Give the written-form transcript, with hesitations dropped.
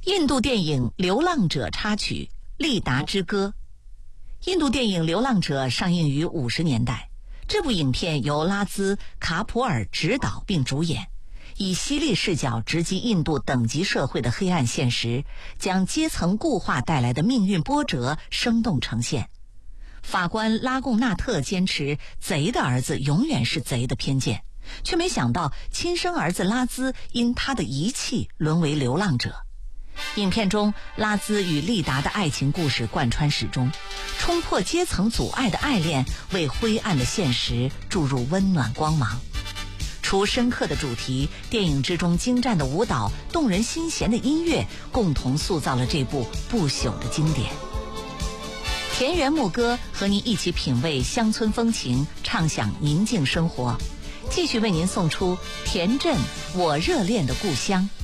印度电影《流浪者》插曲《利达之歌》。印度电影《流浪者》上映于50年代，这部影片由拉兹·卡普尔执导并主演，以犀利视角直击印度等级社会的黑暗现实，将阶层固化带来的命运波折生动呈现。法官拉贡纳特坚持贼的儿子永远是贼的偏见，却没想到亲生儿子拉兹因他的遗弃沦为流浪者。影片中，拉兹与利达的爱情故事贯穿始终，冲破阶层阻碍的爱恋为灰暗的现实注入温暖光芒。除深刻的主题，电影之中精湛的舞蹈、动人心弦的音乐，共同塑造了这部不朽的经典。田园牧歌和您一起品味乡村风情，畅享宁静生活。继续为您送出田震我热恋的故乡。